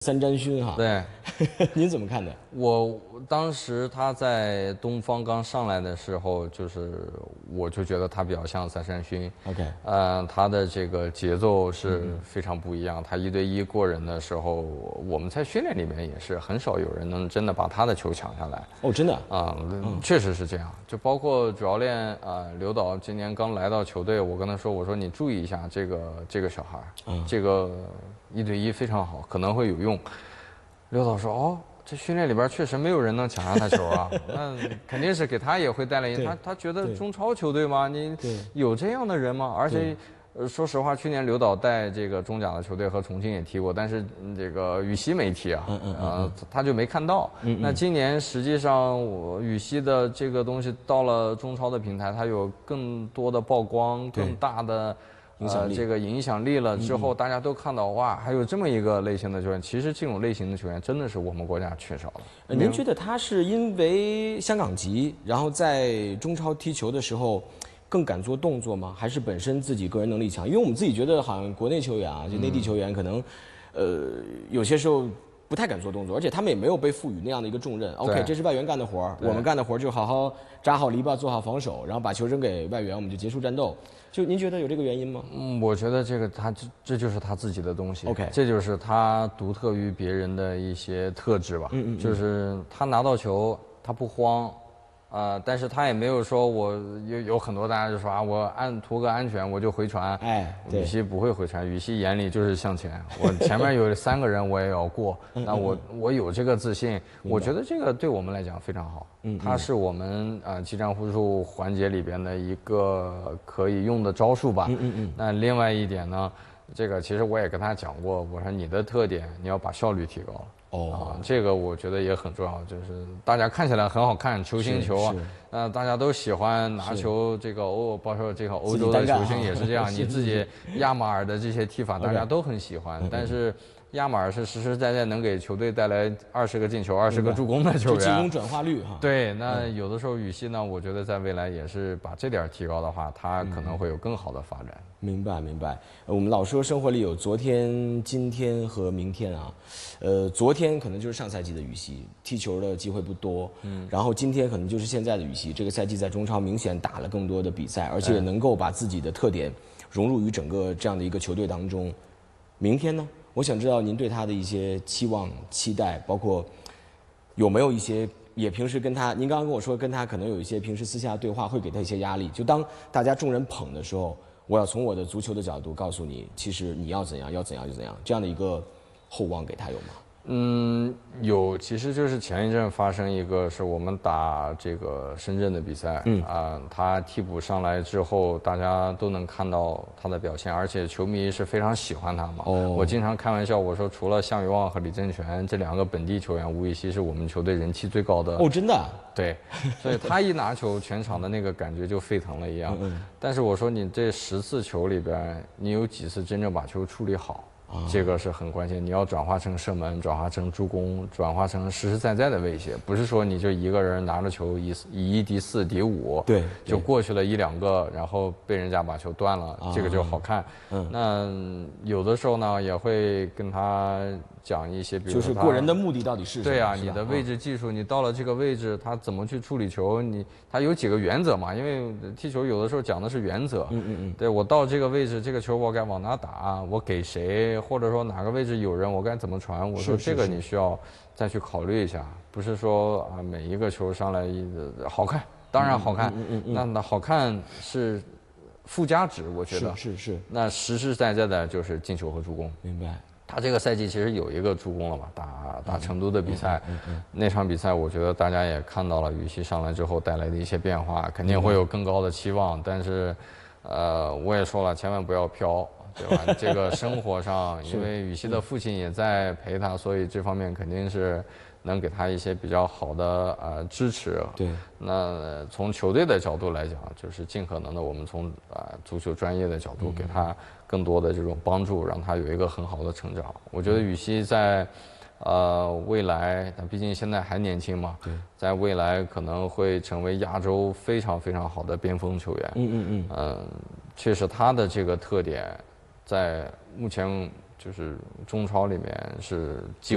三沾勋哈。 对， 您怎么看的？ 我当时他在东方刚上来的时候，我就觉得他比较像三山勋。 OK， 他的这个节奏是非常不一样。他1对1过人的时候，我们在训练里面也是很少有人能真的把他的球抢下来。 哦，真的确实是这样。就包括主教练刘导今年刚来到球队，我跟他说，我说你注意一下这个小孩，这个1对1非常好，可能会有用。刘导说哦。这训练里边确实没有人能抢下他球啊，那肯定是给他也会带来影响。他觉得中超球队吗？你有这样的人吗？而且，说实话，去年刘导带这个中甲的球队和重庆也踢过，但是这个羽西没踢啊，他就没看到。那今年实际上，羽西的这个东西到了中超的平台，它有更多的曝光，更大的。这个影响力了之后，大家都看到哇，还有这么一个类型的球员。其实这种类型的球员真的是我们国家缺少的。 您觉得他是因为香港籍，然后在中超踢球的时候更敢做动作吗？还是本身自己个人能力强？因为我们自己觉得好像国内球员啊，就内地球员可能，有些时候。不太敢做动作，而且他们也没有被赋予那样的一个重任。OK， 这是外援干的活儿，我们干的活儿就好好扎好篱笆，做好防守，然后把球扔给外援，我们就结束战斗。就您觉得有这个原因吗？ 我觉得这就是他自己的东西。 OK， 这就是他独特于别人的一些特质吧。就是他拿到球，他不慌。但是他也没有说我有很多大家就说啊，我图个安全我就回传。羽西不会回传，羽西眼里就是向前。我前面有3个人我也要过，那我有这个自信，我觉得这个对我们来讲非常好。它是我们技战术术环节里边的一个可以用的招数吧。那另外一点呢，这个其实我也跟他讲过，我说你的特点你要把效率提高。这个我觉得也很重要，就是大家看起来很好看，球星球啊，大家都喜欢拿球，这个包括这个欧洲的球星也是这样，你自己亚马尔的这些踢法大家都很喜欢，但是亚马尔是实实在在能给球队带来20个进球、20个助攻的球员， 进攻转化率哈。 对，那有的时候羽西呢，我觉得在未来也是把这点提高的话，他可能会有更好的发展。 明白。我们老说生活里有昨天、今天和明天啊。昨天可能就是上赛季的羽西，踢球的机会不多。然后今天可能就是现在的羽西，这个赛季在中超明显打了更多的比赛，而且能够把自己的特点融入于整个这样的一个球队当中。明天呢？我想知道您对他的一些期望、期待，包括有没有一些也平时跟他，您刚刚跟我说跟他可能有一些平时私下对话，会给他一些压力。就当大家众人捧的时候，我要从我的足球的角度告诉你，其实你要怎样，要怎样就怎样，这样的一个厚望给他有吗？ 有，其实就是前一阵发生一个是我们打这个深圳的比赛，他替补上来之后，大家都能看到他的表现，而且球迷是非常喜欢他嘛。我经常开玩笑，我说除了项羽旺和李正全这2个本地球员，吴禹锡是我们球队人气最高的。 真的？ 对，所以他一拿球，全场的那个感觉就沸腾了一样。但是我说你这10次球里边，你有几次真正把球处理好？这个是很关键，你要转化成射门，转化成助攻，转化成实实在在的威胁，不是说你就一个人拿着球以1敌4敌5， 对， 就过去了1、2个，然后被人家把球断了，这个就好看。那有的时候呢，也会跟他讲一些，比如说就是过人的目的到底是什么？ 对啊，你的位置技术，你到了这个位置，他怎么去处理球？他有几个原则嘛？因为踢球有的时候讲的是原则。对，我到这个位置，这个球我该往哪打？我给谁？或者说哪个位置有人，我该怎么传？我说这个你需要再去考虑一下，不是说每一个球上来好看，当然好看，那好看是附加值，我觉得是。 那实实在在的就是进球和助攻。 明白。 他这个赛季其实有一个助攻了嘛，打成都的比赛，那场比赛我觉得大家也看到了羽西上来之后带来的一些变化，肯定会有更高的期望，但是，我也说了，千万不要飘，对吧？这个生活上，因为羽西的父亲也在陪他，所以这方面肯定是能给他一些比较好的支持。 对。 那从球队的角度来讲，就是尽可能的我们从足球专业的角度给他更多的这种帮助，让他有一个很好的成长。我觉得羽西在未来，他毕竟现在还年轻嘛，在未来可能会成为亚洲非常非常好的边锋球员。确实他的这个特点，在目前就是中超里面是几乎